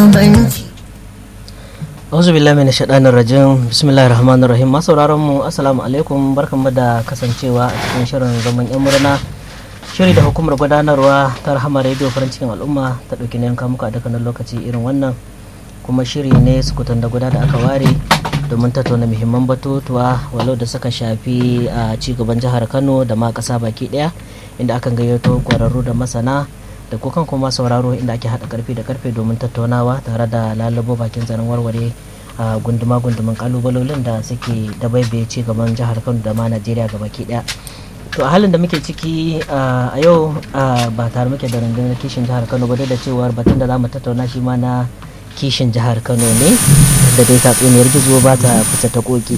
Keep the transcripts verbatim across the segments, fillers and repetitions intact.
bambanci. auzu billahi minash shaitanir rajim. Bismillahir rahmanir rahim. Masu sauraron mu assalamu alaikum, barkanmu da kasancewa a cikin shirin zaman yan murna, shiri da hukumar gudanarwa ta Rahama Radio farin cikin al'umma ta dauki ne yanka muka a dukkanin lokaci irin wannan, kuma shiri ne sukutan da guda da aka ware domin tattauna muhimman batutuwa walau da suka shafi a ci gaban jihar Kano da ma kasa baki daya, inda akan gayyato kwararru da masana da kukan kuma sauraro, inda ake hada karfe da karfe domin tattaunawa tare da lalubo bakin zanen warware a gunduma gunduman kalubalolin da suke da baibaye ci gaban jihar Kano da ma Najeriya gabaki daya. To a halin da muke ciki a yau ba tare muke da rundunar kishin jihar Kano ba, da cewar batun da zamu tattauna shi ma na kishin jihar Kano ne, da dai tatsuniyar gizo ba ta fita ta koki.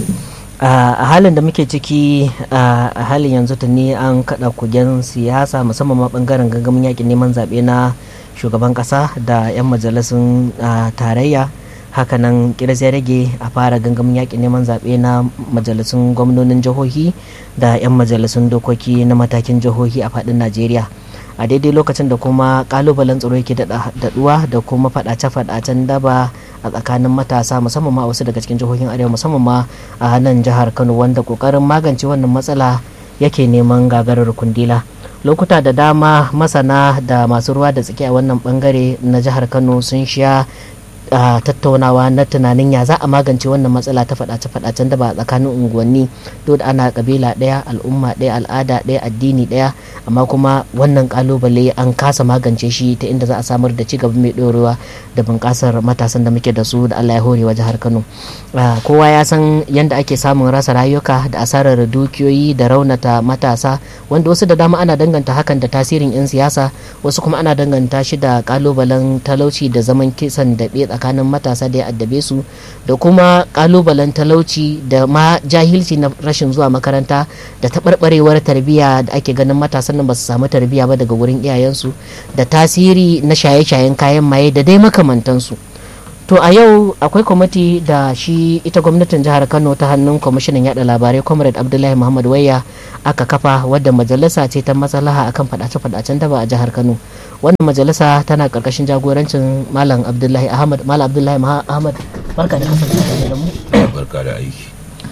a halin da muke ciki a halin yanzu tuni an kada kugen siyasa, musamman ma bangaren gangamin yakin neman zaɓe na shugaban ƙasa da 'yan majalisun tarayya. Hakanan kiras ya rage a fara gangamin yakin neman zaɓe na majalisun gwamnonin jihohi da 'yan majalisun dokoki na matakin jihohi a faɗin Najeriya, a daidai lokacin da kuma kalubalen tsaro yake daɗuwa da kuma faɗace-faɗacen daba a tsakanin matasa, musamman ma a wasu daga cikin jihohin arewa, musamman ma a nan jihar Kano, wanda kokarin magance wannan matsala yake neman gagarar kundila. Lokuta da dama masana da masu ruwa da tsaki a wannan bangare na jihar Kano sun sha Uh, tattaunawa na tunanin ya za a magance wannan matsala ta faɗace-faɗacen da ba tsakanin unguwanni, duk da ana kabila ɗaya, al'umma ɗaya, al'ada ɗaya, addini ɗaya, amma kuma wannan kalubale an kasa magance shi ta inda za a samar da cigaba mai ɗorewa da bunƙasar matasan da muke da su da Allah ya hore wa jihar Kano. Uh, kowa ya san yadda ake samun rasa rayuka da asarar dukiyoyi da raunata matasa, wanda wasu da dama ana danganta hakan da tasirin 'yan siyasa, wasu kuma ana danganta shi da kalubalen talauci da zaman kisan daɓe tsakanin matasa da ya addabe su, da kuma kalubalen talauci da ma jahilci na rashin zuwa makaranta da taɓarɓarewar tarbiyya da ake ganin matasan nan ba su samu tarbiyya ba daga wurin iyayensu, da tasiri na shaye-shayen kayan maye da dai makamantansu. To a yau akwai kwamiti da shi ita gwamnatin jihar Kano ta hannun kwamishinan yada labarai Comrade Abdullahi Muhammad Wayya aka kafa, wadda majalisa ce ta maslaha akan fadace-fadacen daba a jihar Kano. Wannan majalisa tana karkashin jagorancin Malam Abdullahi Ahmad. Malam Abdullahi Ahmad, barka da kasancewa da mu. Barka da aiki.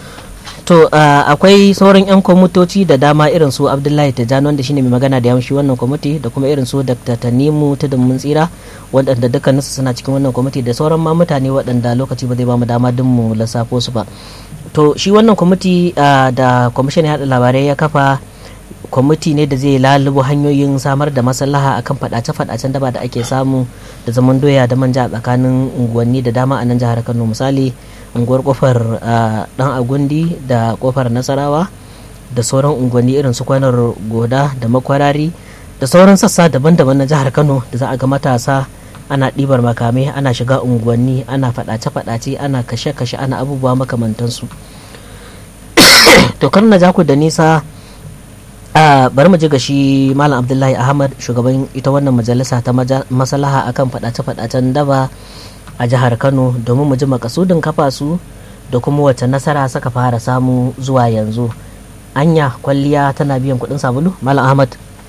To uh, akwai sauran 'yan kwamitoci da dama irin su Abdullahi Tijjani wanda shine mai magana da yamshi wannan kwamiti, da kuma irin su Dr. Tanimu Tudun Mun Tsira waɗanda dukkaninsu suna cikin wannan kwamiti, da sauran ma mutane waɗanda lokaci ba zai ba mu dama din mu lissafo su ba. To shi wannan kwamiti uh, da kwamishin yaɗa labarai ya kafa, kwamiti ne da zai lalubo hanyoyin samar da maslaha akan faɗace-faɗacen daba da ake samu da zaman doya da manja a tsakanin unguwanni da dama a nan jihar Kano. Misali unguwar kofar dan agundi da kofar Nasarawa da sauran unguwanni irin su kwanar Goda da Makwarari da sauran sassa daban-daban na jihar Kano da za a ga matasa ana ɗibar makamai, ana shiga unguwanni, ana faɗace-faɗace, ana kashe-kashe, ana abubuwa makamantansu. To kar na ja ku da nisa, Uh, bari mu ji ga shi Malam Abdullahi Ahmad, shugaban ita wannan majalisa ta maslaha akan fadace-fadacen daba a jihar Kano, domin mu ji makasudin kafa su da kuma wacce nasara suka fara samu zuwa yanzu. Anya kwalliya tana biyan kudin sabulu? Malam Ahmad.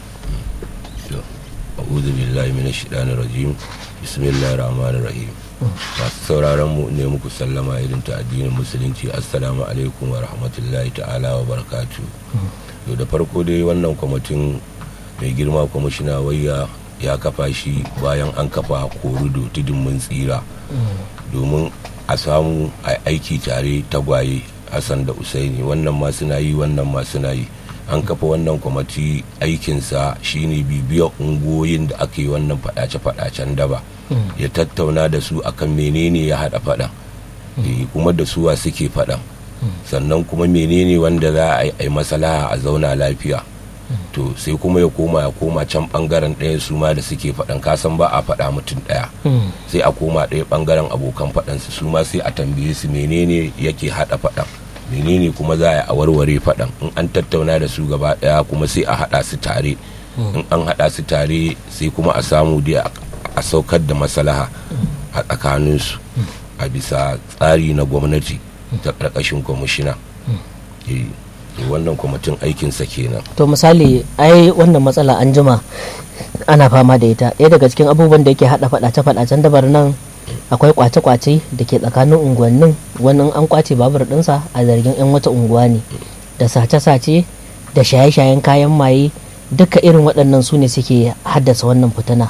A'udhu billahi minash shaitanir rajim. Bismillahir rahmanir rahim. Masu sauraron mu ne muku sallama irin ta addinin musulunci. Assalamu alaikum wa rahmatullahi ta'ala wa barakatuh. To da farko dai wannan kwamitin mai girma kwamishina Wayya ya kafa shi bayan an kafa korudo tudun mun tsira, domin a samu a aiki tare tagwaye Hassan da Usaini, wannan ma suna yi wannan ma suna yi. An kafa wannan kwamiti aikinsa shine bibiyar ungoyin da aka yi wannan fadace-fadacen daba, ya tattauna da su akan menene ya hada fadan, kuma da suwa suke fadan, sannan kuma menene wanda za a yi maslaha a zauna lafiya. To sai kuma ya koma ya koma can bangaren ɗaya su ma da suke faɗan, kasan ba a faɗa mutum ɗaya, sai a koma ɗaya bangaren abokan faɗansu su ma sai a tambaye su menene yake haɗa faɗan, menene kuma za a yi a warware faɗan. In an tattauna da su gaba ɗaya kuma sai a haɗa su tare, in an haɗa su tare sai kuma a samu dai a saukar da maslaha a tsakaninsu a bisa tsari na gwamnati ta ƙarƙashin kwamishina. Wannan kwamitin aikinsa kenan. To misali ai wannan matsala an jima ana fama da ita, ɗaya daga cikin abubuwan da yake haɗa faɗace-faɗacen dabar nan akwai kwace-kwace da ke tsakanin unguwannin, wani an kwace babur ɗinsa a zargin 'yan wata unguwa ne, da sace-sace da shaye-shayen kayan maye, duka irin waɗannan su ne suke haddasa wannan fitina.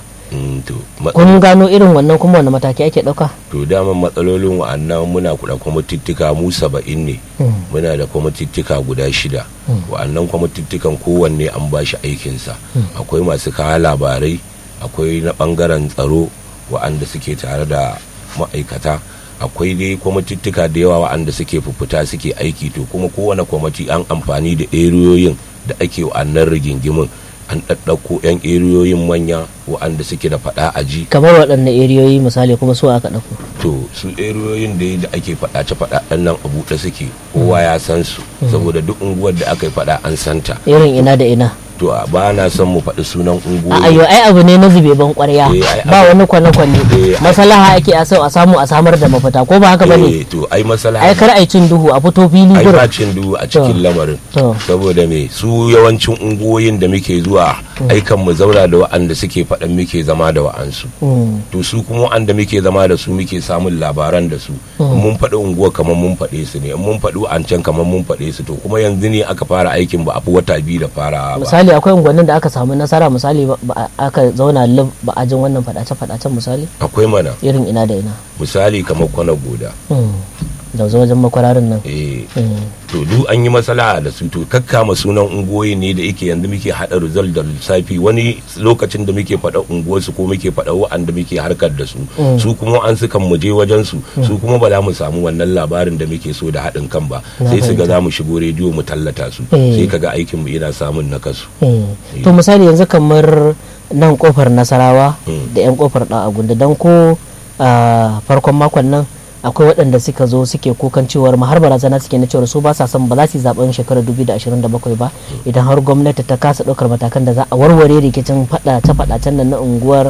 Kun gano irin wannan kuma wani mataki ake ɗauka? To daman matsalolin wa'annan muna kuɗa kwamitittika mu saba'in ne, muna da kwamitittika guda shida, wa'annan kwamitittikan kowanne an ba shi aikinsa. Akwai masu kawo labarai, akwai na ɓangaren tsaro wa'anda suke tare da ma'aikata, akwai dai kwamitittika da yawa wa'anda suke fuffuta suke aiki. To kuma kowane kwamiti an amfani da eriyoyin da ake wa'annan rigingimin, an ɗaɗɗauko 'yan eriyoyin manya wa'anda suke da faɗa aji. Kamar waɗanne eriyoyi misali kuma su aka ɗauko? To su eriyoyin da da ake faɗace faɗaɗen nan a buɗe suke, kowa ya san su, saboda duk unguwar da aka yi faɗa an santa. Irin ina da ina? To ba na son mu faɗi sunan unguwa. A ayo ai abu ne na zube ban ƙwarya, ba wani kwane-kwane, masalaha ake a sau a samu a samar da mafita, ko ba haka bane? To ai masalaha ai kar ai cin duhu a fito fili gurin. Ai ba cin duhu a cikin lamarin, saboda me su yawancin unguwoyin da muke zuwa aikan mu zauna da wa'anda suke faɗan muke zama da wa'ansu. To su kuma wa'anda muke zama da su muke samun labaran da su. Mun faɗi unguwa kamar mun faɗe su ne, mun faɗi wa'ancan kamar mun faɗe su. To kuma yanzu ne aka fara aikin ba a fi wata biyu da fara ba. Misali akwai unguwannin da aka samu nasara, misali ba aka zauna lib ba a jin wannan faɗace-faɗacen misali? Akwai mana. Irin ina da ina? Misali kamar Kwana Goda. Da wajen makwararin nan. Eh. To duk an yi masala da su, to kakkama sunan ungoyi ne da yake yanzu muke haɗa result da lissafi, wani lokacin da muke faɗa unguwarsu ko muke faɗa wa'anda muke harkar da su, su kuma an sukan mu je wajen su, su kuma ba za mu samu wannan labarin da muke so da haɗin kan ba, sai su ga za mu shigo rediyo mu tallata su, sai kaga aikin mu yana samun nakasu. To misali yanzu kamar nan kofar Nasarawa da 'yan kofar ɗan Agunda, dan ko farkon makon nan akwai waɗanda suka zo suke kukan cewar har barazana suke na cewar su ba sa son ba za su yi zaben shekarar dubu da ashirin da bakwai ba idan har gwamnati ta kasa ɗaukar matakan da za a warware rikicin faɗace-faɗacen nan na unguwar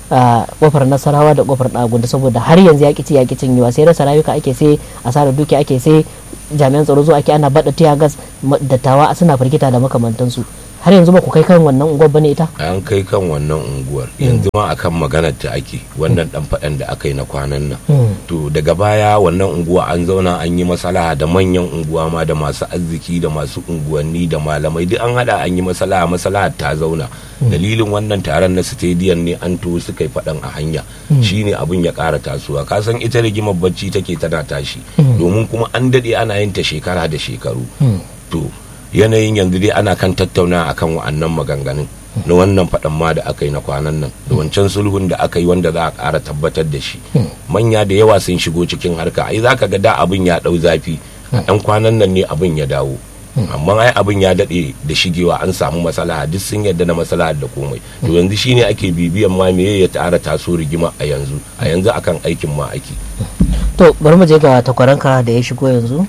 kofar Nasarawa da kofar Dagunda, saboda har yanzu ya kici ya kicin yiwa, sai rasa rayuka ake, sai asarar duki ake, sai jami'an tsaro zo ake ana bada tiya gas, dattawa suna firgita da makamantansu. Har yanzu ba ku kai kan wannan unguwar bane ita? An kai kan wannan unguwar yanzu ma akan maganar ta ake, wannan dan faɗan da aka yi na kwanan nan. To daga baya wannan unguwa an zauna an yi masalaha da manyan unguwa ma, da masu arziki da masu unguwanni da malamai, duk an hada an yi masalaha, masalaha ta zauna. Dalilin wannan taron na stadium ne an to suka yi faɗan a hanya, shine abin ya ƙara tasowa. Ka san ita rigimar bacci take tana tashi, domin kuma an daɗe ana yin ta shekara da shekaru. To yanayin yanzu dai ana kan tattauna akan wa'annan maganganun na wannan faɗan ma da aka yi na kwanan nan, da wancan sulhun da aka yi wanda za a ƙara tabbatar da shi. Manya da yawa sun shigo cikin harka, ai za ka ga da abin ya ɗau zafi, a ɗan kwanan nan ne abin ya dawo, amma ai abin ya daɗe da shigewa, an samu matsala, duk sun yadda na matsala da komai. To yanzu shine ake bibiyan ma me ya tara taso rigima a yanzu, a yanzu akan aikin ma ake. To bari mu je ga takwaranka da ya shigo yanzu.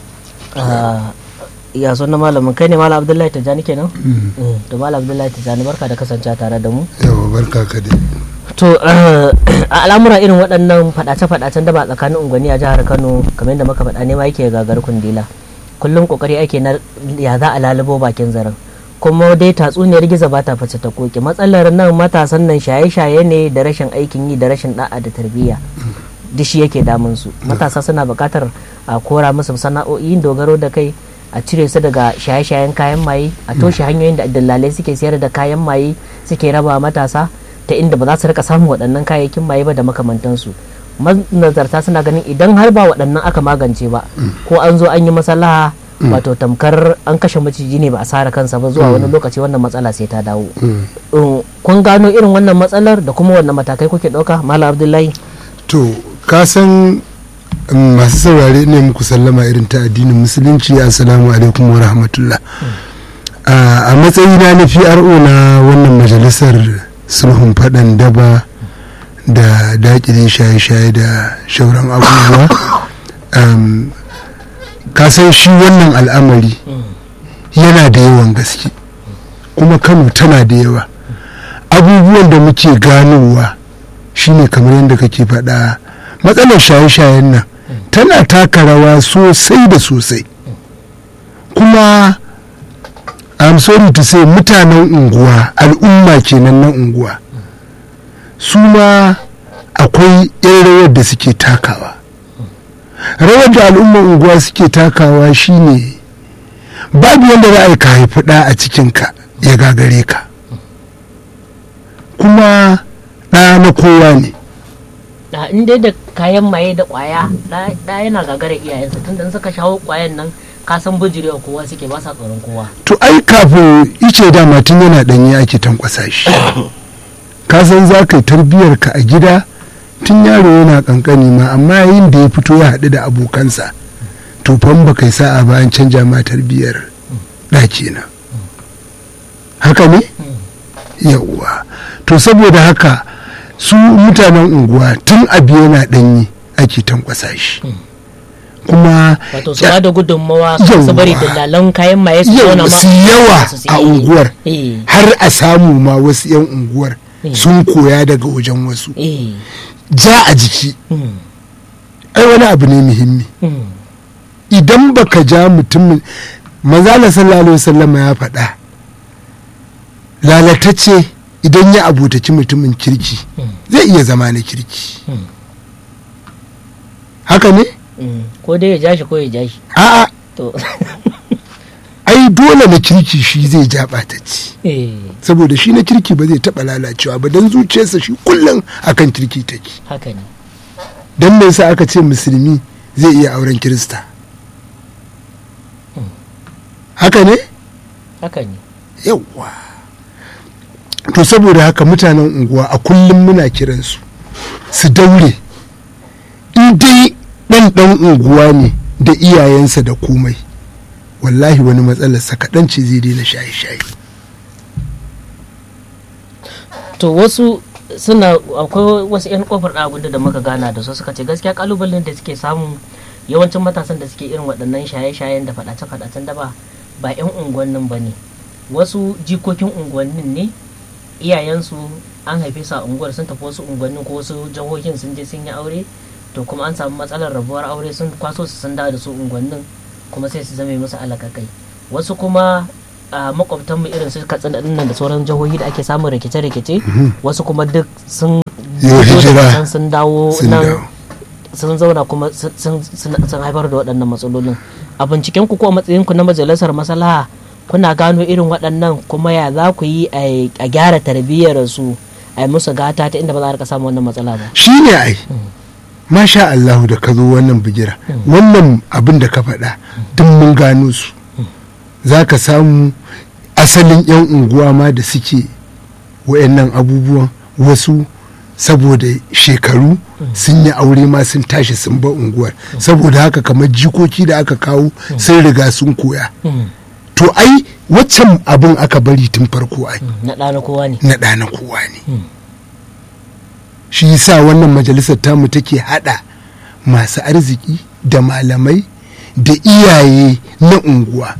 Ya so na malamin, kai ne Malam Abdullahi Tijjani kenan? To Malam Abdullahi Tijjani, barka da kasance tare da mu. Yawa, barka ka dai. To a al'amura irin waɗannan faɗace-faɗacen da ba tsakanin unguwanni a jihar Kano, kamar yadda muka faɗa ne ma yake gagar kundila. Kullum kokari ake na ya za a lalubo bakin zaren. Kuma dai tatsuniyar giza ba ta face ta koki. Matsalar nan matasan nan shaye-shaye ne da rashin aikin yi da rashin da'a da tarbiyya. Duk shi yake damun su. Matasa suna buƙatar a kora musu sana'o'in dogaro da kai, a cire su daga shaye-shayen kayan maye, a toshe hanyoyin da dillalai suke sayar da kayan maye suke raba matasa ta inda ba za su rika samun waɗannan kayayyakin maye ba da makamantansu. Manazarta suna ganin idan har ba waɗannan aka magance ba, ko an zo an yi maslaha, wato tamkar an kashe maciji ne ba a sare kansa ba, zuwa wani lokaci wannan matsala sai ta dawo. Kun gano irin wannan matsalar da kuma wannan matakai kuke ɗauka, Malam Abdullahi? To ka san masu saurare ne muku sallama irin ta addinin musulunci, assalamu alaikum wa rahmatullah. A matsayina na P R O na wannan majalisar sulhun faɗan daba da daƙilin shaye-shaye da shauran abubuwa, ka san shi wannan al'amari yana da yawan gaske, kuma Kano tana da yawa. Abubuwan da muke ganowa shine kamar yadda kake faɗa, matsalar shaye-shayen nan tana taka rawa sosai da sosai, kuma I'm sorry to say mutanen unguwa, al'umma kenan na unguwa, su ma akwai yan rawar da suke takawa. Rawar da al'ummar unguwa suke takawa shine babu yadda za a yi ka haifi ɗa a cikinka ya gagare ka, kuma ɗa na kowa ne. in dai da kayan maye da kwaya da yana gagara iyayensa tun da suka shawo kwayan nan ka san bijirewa kowa suke ba sa tsoron kowa. To ai kafin ice dama tun yana ɗanye ake tankwasa shi. Ka san za ka yi tarbiyyar ka a gida tun yaro yana kankani ma, amma yayin da ya fito ya haɗu da abokansa to fan ba kai sa'a bayan canja ma tarbiyyar ɗaki na. Haka ne? Yawwa. To saboda haka su mutanen unguwa tun abu yana ɗanyi ake tankwasa shi. Kuma wato su da gudunmawa su bari dalalan kayan maye su zauna ma su yawa a unguwar, har a samu ma wasu 'yan unguwar sun koya daga wajen wasu. Ja a jiki ai wani abu ne muhimmi. Idan baka ja mutumin, manzala sallallahu alaihi wasallama ya faɗa, lalatacce idan ya abotaci mutumin kirki zai iya zama na kirki. Haka ne? Ko dai ya ja shi ko ya ja shi. A'a. To ai dole na kirki shi zai ja ɓatacci. Saboda shi na kirki ba zai taɓa lalacewa ba, don zuciyarsa shi kullum akan kirki take. Haka ne. Don me yasa aka ce musulmi zai iya auren kirista? Haka ne? Haka ne. Yawwa. To saboda haka mutanen unguwa a kullum muna kiransu su daure, in dai ɗan ɗan unguwa ne da iyayensa da komai, wallahi wani matsalarsa kaɗan ce zai daina shaye-shaye. To wasu suna akwai wasu 'yan kofar ɗagunda da muka gana da su suka ce gaskiya kalubalen da suke samu yawancin matasan da suke irin waɗannan shaye-shayen da faɗace-faɗacen da ba ba 'yan unguwannin ba ne, wasu jikokin unguwannin ne, iyayensu an haife su a unguwar sun tafi wasu unguwannin ko wasu jihohin sun je sun yi aure, to kuma an samu matsalar rabuwar aure sun kwaso su sun dawo da su unguwannin kuma sai su zame musu alakakai. Wasu kuma a makwabtanmu irin su Katsina nan da sauran jihohi da ake samun rikice-rikice, wasu kuma duk sun hijira sun dawo nan sun zauna kuma sun haifar da waɗannan matsalolin. A binciken ku ko matsayin ku na majalisar maslaha kuna gano irin waɗannan, kuma ya za ku yi a gyara tarbiyyar su a yi musu gata ta inda ba za a rika samun wannan matsala ba? Shi ne ai masha Allahu da ka zo wannan bigira, wannan abin da ka faɗa duk mun gano su. Za ka samu asalin 'yan unguwa ma da suke wa'annan abubuwan, wasu saboda shekaru sun yi aure ma sun tashi sun ba unguwar, saboda haka kamar jikoki da aka kawo sun riga sun koya. To ai waccan abin aka bari tun farko ai na ɗana kowa ne na ɗana kowa ne shi yasa wannan majalisar tamu take hada masu arziki da malamai da iyaye na unguwa.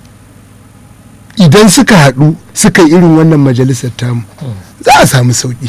Idan suka haɗu suka yi irin wannan majalisar tamu za a samu sauƙi,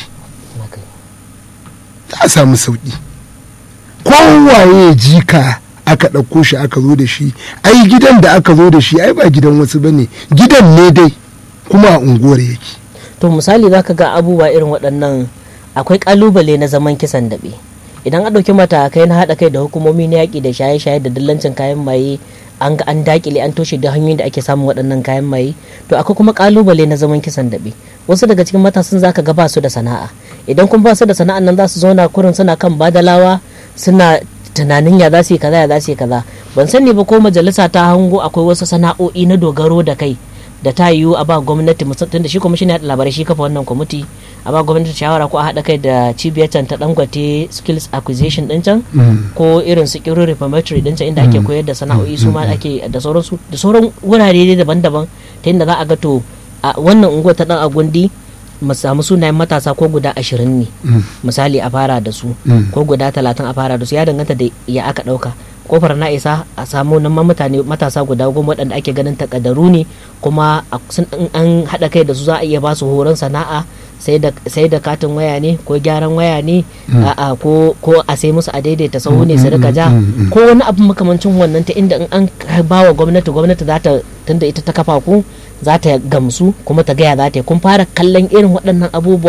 za a samu sauƙi. Kowaye jika aka ɗauko shi aka zo da shi, ai gidan da aka zo da shi ai ba gidan wasu ba ne, gidan ne dai kuma a unguwar yake. To misali za ka ga abubuwa irin waɗannan, akwai ƙalubale na zaman kisan daɓe. Idan an ɗauki matakai na haɗa kai da hukumomi na yaƙi da shaye-shaye da dillancin kayan maye, an ga an dakile an toshe da hanyoyin da ake samun waɗannan kayan maye, to akwai kuma ƙalubale na zaman kisan daɓe. Wasu daga cikin matasan za ka ga ba su da sana'a, idan kun ba su da sana'an nan za su zauna kurin suna kan badalawa suna tunanin ya za su yi kaza ya za su yi kaza. Ban sani ba ko majalisa ta hango akwai wasu sana'o'i na dogaro da kai da ta yiwu a ba gwamnati, tun da shi kwamishin ya labarai shi kafa wannan kwamiti, a ba gwamnati shawara ko a haɗa kai da cibiyar can ta Dangote skills acquisition ɗin can ko irin su Kiru reformatory ɗin can inda ake koyar da sana'o'i su ma ake da sauransu da sauran wurare daban-daban, ta yadda za a ga to a wannan unguwar ta ɗan agundi mu samu sunayen matasa ko guda ashirin ne misali a fara da su ko guda talatin a fara da su, ya danganta da ya aka ɗauka. Kofar na isa a samu nan mutane matasa guda goma waɗanda ake ganin takaddaru ne, kuma an haɗa kai da su za a iya ba su horon sana'a, sai da katin waya ne ko gyaran waya ne ko a sai musu a daidaita sahu ne su rika ja ko wani abu makamancin wannan, ta inda in an ba wa gwamnati gwamnati za ta tunda ita ta kafa ku za ta gamsu kuma ta gaya za ta yi kun fara kallon irin waɗannan abubuwan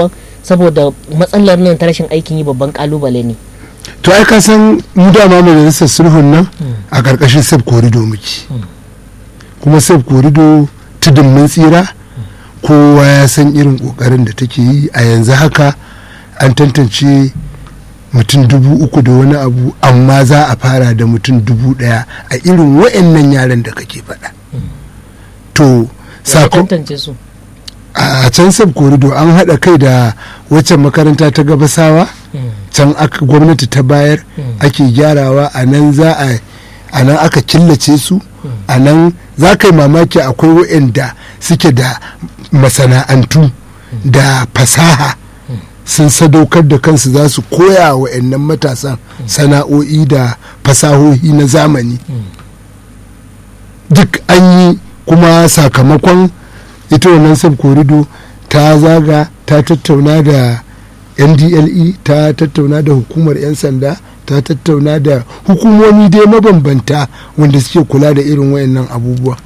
saboda matsalar nan ta rashin aikin yi babban kalubale ne. to ai ka san mu dama majalisar sulhun nan a karkashin sub corridor muke, kuma sub corridor tudun mun tsira, kowa ya san irin kokarin da take yi. A yanzu haka an tantance mutum dubu uku da wani abu, amma za a fara da mutum dubu daya a irin wa'annan yaran da kake faɗa. to sakon tantance su a can sub corridor an haɗa kai da waccan makaranta ta gabasawa, can gwamnati ta bayar ake gyarawa. a nan za a a nan aka killace su, a nan za ka yi mamaki akwai waɗanda suke da masana'antu da fasaha sun sadaukar da kansu za su koya wa waɗannan matasan sana'o'i da fasahohi na zamani. duk an yi, kuma sakamakon ita wannan sub corridor ta zaga ta tattauna da N D L E, ta tattauna da hukumar 'yan sanda, ta tattauna da hukumomi dai mabambanta wanda suke kula da irin wayannan abubuwa,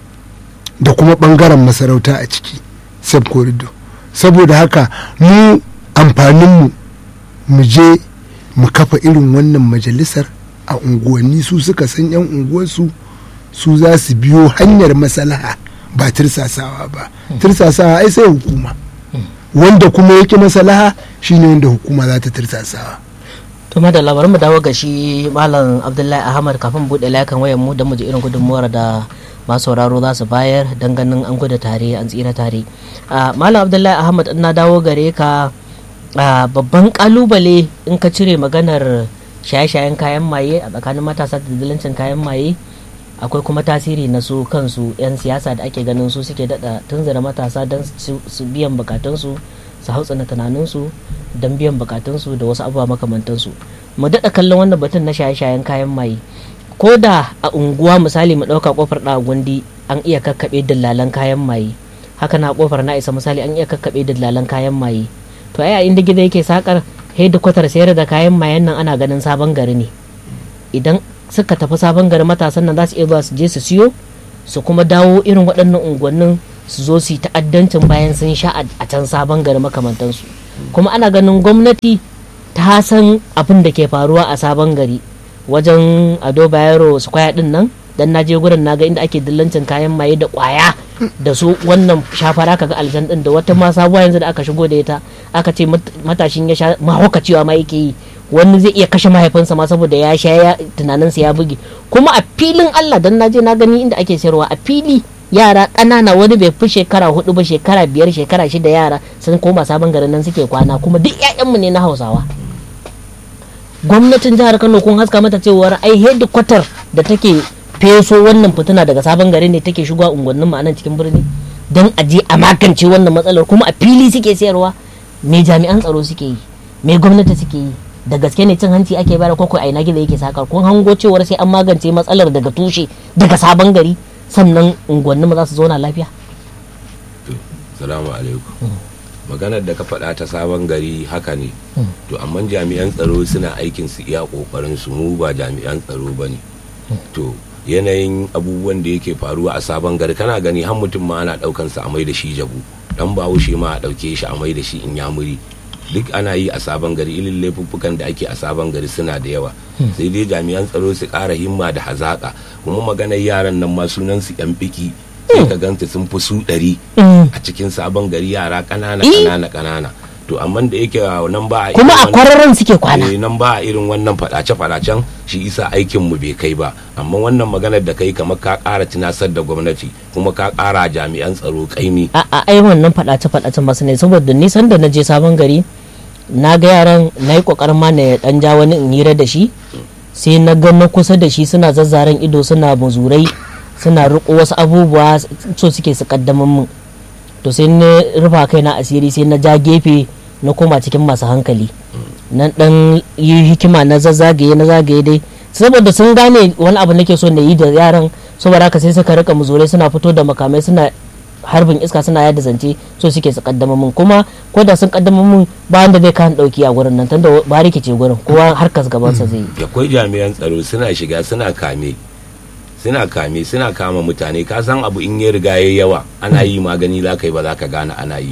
da kuma bangaren masarauta a ciki sub corridor. saboda haka mu amfaninmu mu je mu kafa irin wannan majalisar a unguwanni, su suka san 'yan unguwarsu, su za su biyo hanyar maslaha ba tirsasawa ba. tirsasawa ai sai hukuma, wanda kuma yake maslaha shine wanda hukuma za ta tirsasawa. to da labarin mu dawo ga shi malam Abdullahi Ahmad kafin bude layakan wayar mu da mu ji irin gudunmuwar da masu sauraro za su bayar dan ganin an gudu tare an tsira tare. malam Abdullahi Ahmad ina dawo gare ka, babban kalubale in ka cire maganar shaye-shayen kayan maye a tsakanin matasa da dalilancin kayan maye, akwai kuma tasiri na su kansu 'yan siyasa da ake ganin su suke dada tunzura matasa don su biyan bukatunsu, su hautsana tunaninsu don biyan bukatunsu da wasu abubuwa makamantansu. mu dada kallon wannan batun na shaye-shayen kayan maye, ko da a unguwa misali mu dauka kofar da gundi an iya kakkabe dillalan kayan maye, haka na kofar na isa misali an iya kakkabe dillalan kayan maye. to ai a inda gida yake sakar hedikwatar sayar da kayan mayen nan ana ganin sabon gari ne. idan suka tafi sabon gari matasan nan za su iya zuwa su je su siyo, su kuma dawo irin waɗannan unguwannin su zo su yi ta'addancin bayan sun sha a can sabon gari makamantansu. kuma ana ganin gwamnati ta san abin da ke faruwa a sabon gari wajen Ado Bayero Square din nan, dan na je gurin naga inda ake dillancin kayan maye da kwaya da su wannan shafara kaga aljan din da wata ma sabuwa yanzu da aka shigo da ita, aka ce matashin ya sha mahaukacewa ma yake yi, wani zai iya kashe mahaifinsa ma saboda ya sha ya tunaninsa ya buge. kuma a filin Allah dan naje na gani inda ake sayarwa a fili, yara ƙanana wani bai fi shekara hudu ba, shekara biyar, shekara shida yara sun koma sabon garin nan suke kwana, kuma duk ƴaƴanmu ne na Hausawa. gwamnatin jihar Kano kun haska mata cewar ai headquarter da take feso wannan fitina daga sabon gari ne take shigowa unguwannin mu a nan cikin birni don a je a magance wannan matsalar, kuma a fili suke sayarwa. me jami'an tsaro suke yi, me gwamnati suke yi, da gaske ne cin hanci ake bayar ko ko a ina gida yake sakar? kun hango cewar sai an magance matsalar daga tushe daga sabon gari sannan unguwannin mu za su zauna lafiya? Salamu alaikum. maganar da ka faɗa ta sabon gari haka ne, to amma jami'an tsaro suna aikin su iya kokarin su, mu ba jami'an tsaro bane. to yanayin abubuwan da yake faruwa a sabon gari kana gani har mutum ma ana daukan sa a mai da shi jabu, dan Bahaushe ma a dauke shi a mai da shi Inyamuri, duk ana yi a sabon gari. ilin laifuffukan da ake a sabon gari suna da yawa, sai dai jami'an tsaro su ƙara himma da hazaka. kuma maganar yaran nan ma sunan su yan biki, sai ka ganta sun fi su ɗari a cikin sabon gari, yara ƙanana ƙanana ƙanana. to amma da yake nan ba a kuma a kwararren suke kwana, nan ba a irin wannan fadace fadacen, shi isa aikin mu bai kai ba. amma wannan maganar da kai kamar ka ƙara tunasar da gwamnati, kuma ka ƙara jami'an tsaro kaimi. a a ai wannan fadace fadacen masu ne, saboda nisan da na je sabon gari na ga yaran, na yi kokarin ma na dan ja wani in hira da shi, sai na ga na kusa da shi suna zazzaren ido, suna muzurai, suna riko wasu abubuwa so suke su kaddamin mu. to sai na rufa kai na asiri, sai na ja gefe na koma cikin masu hankali, nan dan yi hikima na zazzagaye na zagaye dai, saboda sun gane wani abu nake so na yi da yaran, saboda haka sai suka rika muzurai suna fito da makamai suna harbin iska suna yada zance so suke su kaddama mun. kuma ko da sun kaddama mun ba wanda zai kan dauki a gurin nan, tunda ba rikice gurin, kowa harkas gaban sa zai yi. akwai jami'an tsaro suna shiga suna kame suna kame suna kama mutane, ka san abu in ya riga yayi yawa ana yi magani za ka yi ba za ka gane ana yi ba.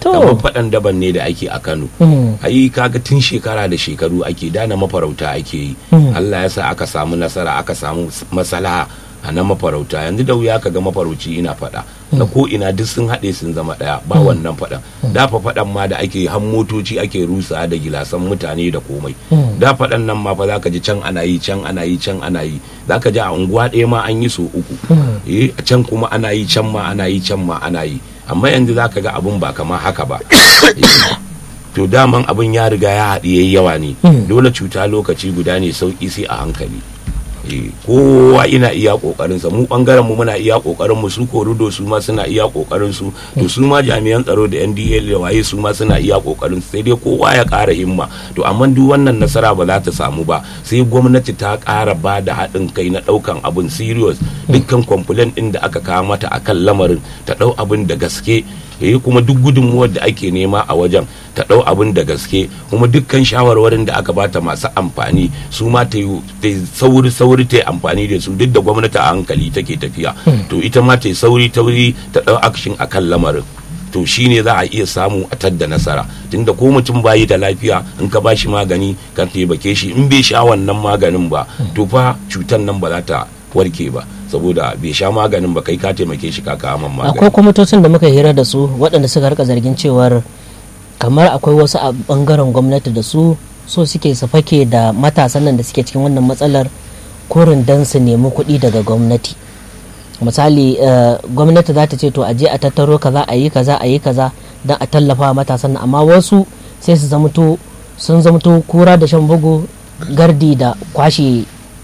kamar faɗan daban ne da ake a Kano ai kaga tun shekara da shekaru ake dana mafarauta ake yi Allah ya sa aka samu nasara aka samu masalaha a na mafarauta. Yanzu da wuya ka ga mafarauci ina faɗa na ko ina duk sun haɗe sun zama ɗaya ba wannan faɗan. Da fa faɗan ma da ake han motoci ake rusa da gilasan mutane da komai. Da faɗan nan ma fa za ka ji can ana yi can ana yi can ana yi za ka ji a unguwa ɗaya ma an yi so uku eh a can kuma ana yi can ma ana yi can ma ana yi, amma yanzu za ka ga abun ba kama haka ba. To daman abin ya riga ya haɗi yayi yawa ne, dole cuta lokaci guda ne, sauki sai a hankali. Kowa ina iya kokarin sa, mu bangaren mu muna iya kokarin mu, su korudo su ma suna iya kokarin su, to su ma jami'an tsaro da N D L da waye su ma suna iya kokarin su, sai dai kowa ya ƙara himma. To amma duk wannan nasara ba za ta samu ba sai gwamnati ta ƙara ba da haɗin kai na ɗaukan abin serious. Dukkan complaint ɗin da aka kawo mata akan lamarin ta ɗau abin da gaske, eh kuma duk gudunmuwar da ake nema a wajen ta ɗau abin da gaske, kuma dukkan shawarwarin da aka bata masu amfani su ma ta yi sauri sauri ta yi amfani da su, duk da gwamnati a hankali take tafiya. To ita ma ta yi sauri tauri ta ɗau action akan lamarin, to shine za a iya samu a tadda nasara. Tunda ko mutum bayi da lafiya in ka bashi magani ka taimake shi, in bai sha wannan maganin ba to fa cutar nan ba za ta warke ba, saboda bai sha maganin ba, kai ka taimake shi ka kawo magani. Akwai kwamitocin da muka hira da su waɗanda suka rika zargin cewar kamar akwai wasu a bangaren gwamnati da su so suke su fake da matasan nan da suke cikin wannan matsalar kurin dan su nemi kuɗi daga gwamnati. Misali gwamnati za ta ce to aje a tattaro kaza a yi kaza a yi kaza don a tallafa matasan nan, amma wasu sai su zamto sun zamto kura da shan bugu gardi da kwashe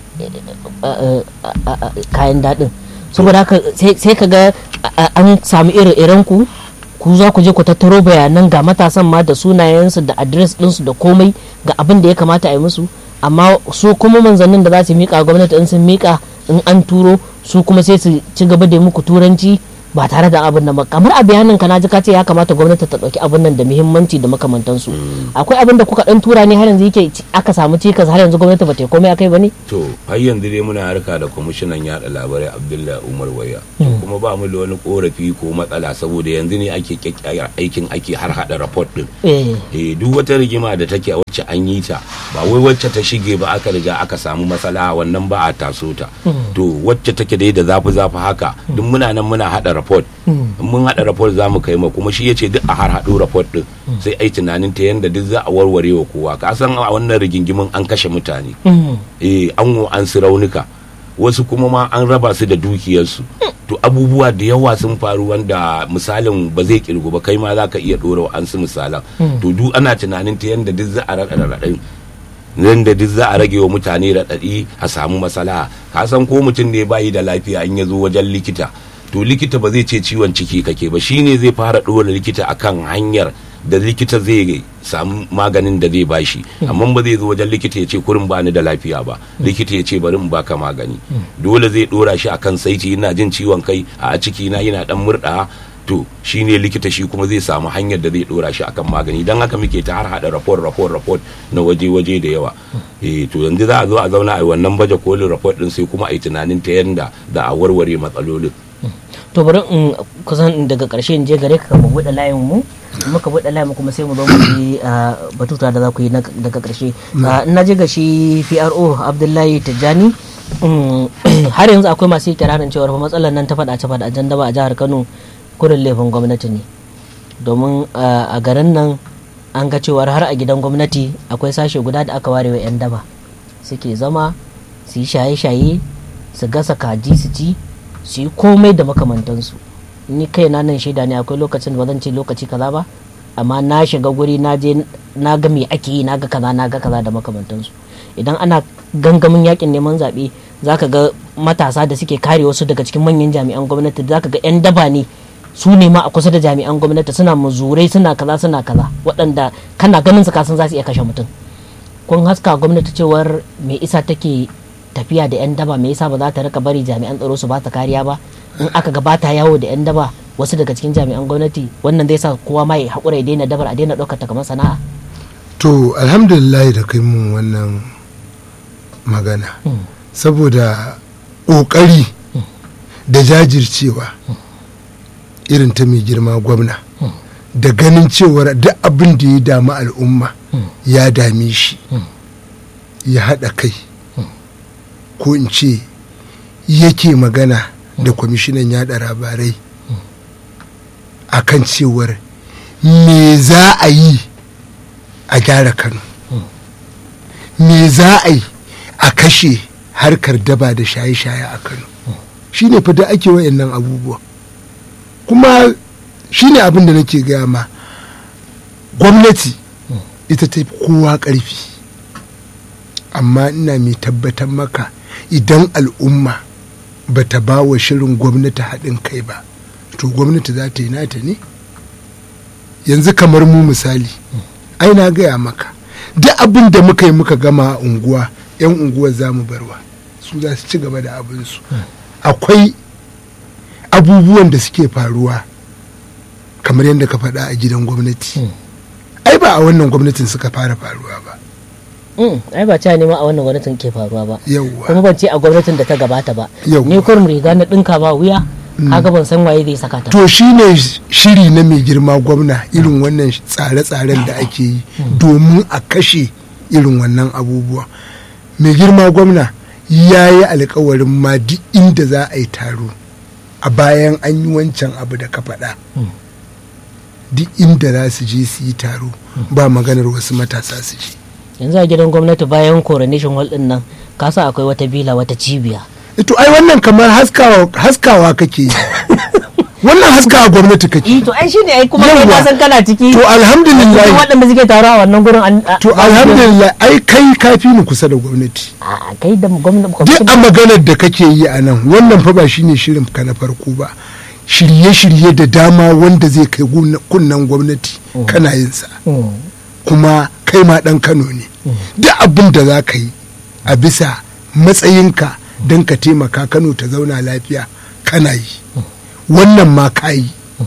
kayan daɗin. Saboda haka sai ka ga an samu ire-iren ku ku za ku je ku tattaro bayanan ga matasan ma da sunayensu da adres ɗinsu da komai ga abin da ya kamata a yi musu, amma su kuma manzannin da za su miƙa gwamnati in sun miƙa in an turo su kuma sai su ci gaba da muku turanci ba tare da abin nan ba. Kamar a bayanin ka naji ka ce ya kamata gwamnati ta dauki abin nan da muhimmanci da makamantansu. Akwai abin da kuka dan tura ne har yanzu yake aka samu cikas, har yanzu gwamnati ba ta komai akai bane? To har yanzu dai muna harka da kwamishinan yada labarai Abdullahi Umar Waya, kuma ba mu da wani korafi ko matsala, saboda yanzu ne ake kyakkyar aikin ake har hada report din. Eh duk wata rigima da take wacce an yi ta ba wai wacce ta shige ba aka riga aka samu matsala, wannan ba a taso ta. To wacce take dai da zafi zafi haka duk muna nan muna hada report. Mun hada report za mu kai ma, kuma shi yace duk a har hado report din sai ai tunanin ta yanda duk za a warware wa kowa. Ka san a wannan rigingimin an kashe mutane, eh an an su raunuka, wasu kuma ma an raba su da dukiyarsu. To abubuwa da yawa sun faru wanda misalin ba zai kirgu ba, kai ma za ka iya dora an su misalan. To duk ana tunanin ta yanda duk za a rada raɗaɗin nan da duk za a rage wa mutane raɗaɗi a samu masala. Ka san ko mutum ne bayi da lafiya in ya zo wajen likita, to likita ba zai ce ciwon ciki kake ba, shine zai fara ɗora likita akan hanyar da likita zai samu maganin da zai bashi. Amma ba zai zo wajen likita ya ce kurin bani da lafiya ba, likita ya ce bari in baka magani. Dole zai ɗora shi akan saiti, ina jin ciwon kai a ciki na yana dan murɗa, to shine likita shi kuma zai samu hanyar da zai ɗora shi akan magani. Dan haka muke ta har hada report report report na waje-waje da yawa. Eh to yanzu za a zo a zauna a wannan baje kolin report din, sai kuma a yi tunanin ta yanda da a warware matsalolin. To bari in kusan daga ƙarshe in je gare ka mu buɗe layin mu, muka buɗe layin mu kuma sai mu zo mu yi batuta da za ku yi daga ƙarshe. Ina je ga shi P R O Abdullahi Tijjani, har yanzu akwai masu kirarin cewar fa matsalar nan ta faɗace faɗacen daba a jihar Kano kurin laifin gwamnati ne, domin a garin nan an ga cewar har a gidan gwamnati akwai sashe guda da aka ware wa 'yan daba suke zama su yi shaye-shaye, su gasa kaji su ci, su yi komai da makamantansu. Ni kai na nan shaida ne, akwai lokacin ba zan ce lokaci kaza ba, amma na shiga guri na je na ga me ake yi, na ga kaza na ga kaza da makamantansu. Idan ana gangamin yakin neman zaɓe zaka ga matasa da suke kare wasu daga cikin manyan jami'an gwamnati, zaka ga 'yan daba ne su ne ma a kusa da jami'an gwamnati, suna muzurai suna kaza suna kaza, waɗanda kana ganin su kasan za su iya kashe mutum. Kun haska gwamnati cewar me isa take tafiya da 'yan daba, me yasa ba za ta rika bari jami'an tsaro su ba ta kariya ba? In aka ga ba ta yawo da 'yan daba wasu daga cikin jami'an gwamnati, wannan zai sa kowa ma ya haƙura ya daina dabar, a daina ɗaukar ta kamar sana'a. To alhamdulillah da kai mun wannan magana, saboda ƙoƙari da jajircewa irin ta mai girma gwamna da ganin cewar duk abin da ya damu al'umma ya dame shi ya haɗa kai ko in ce yake magana da kwamishinan yaɗa labarai akan cewar me za a yi a gyara Kano, me za a yi a kashe harkar daba da shaye-shaye a Kano. Shi ne fita ake wayannan abubuwa, kuma shi ne abin da nake gaya ma, gwamnati ita ta fi kowa ƙarfi, amma ina mai tabbatar maka idan al'umma ba ta ba wa shirin gwamnati haɗin kai ba, to gwamnati za ta yi nata ne. Yanzu kamar mu misali, ai na gaya maka duk abin da muka yi muka gama a unguwa, 'yan unguwar za mu barwa, su za su ci gaba da abinsu. Akwai abubuwan da suke faruwa kamar yadda ka faɗa a gidan gwamnati, ai ba a wannan gwamnatin suka fara faruwa ba. ai ba cewa nema a wannan gwamnatin ke faruwa ba, yauwa kuma ban ce a gwamnatin da ta gabata ba. Yauwa. Ni kurum riga na ɗinka ba wuya, kaga ban san waye zai saka ta. To shine shiri na mai girma gwamna, irin wannan tsare-tsaren da ake yi domin a kashe irin wannan abubuwa. Mai girma gwamna ya yi alkawarin ma duk inda za a yi taro a bayan an yi wancan abu da ka faɗa, duk inda za su je su yi taro ba maganar wasu matasa su je. Yanzu a gidan gwamnati bayan coronation hall din nan ka sa akwai wata bila, wata cibiya. Ito ai wannan kamar haskawa, haskawa kake yi. Wannan haskawa gwamnati kake. Eh to ai shine ai kuma kai ka san kana ciki. To alhamdulillah. Duk waɗanda suke taro a wannan gurin an. To alhamdulillah ai kai kafi ni kusa da gwamnati. A kai da gwamnati. Duk a maganar da kake yi a nan, wannan fa ba shine shirin ka na farko ba. Shirye-shirye da dama wanda zai kai kunnan gwamnati kana yin sa. Kuma kai ma dan Kano ne. Duk abin da za ka yi a bisa matsayinka don ka taimaka Kano ta zauna lafiya kana yi. Wannan ma ka yi.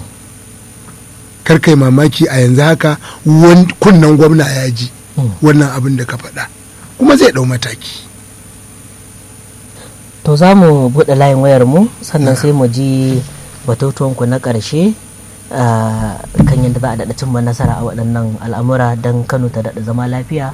Kar kai mamaki a yanzu haka kunnan gwamna ya ji wannan abin da ka faɗa, kuma zai ɗau mataki. To za mu buɗe layin wayar mu sannan sai mu ji batutuwanku na ƙarshe kan yadda za a daɗa cimma nasara a waɗannan al'amura don Kano ta daɗa zama lafiya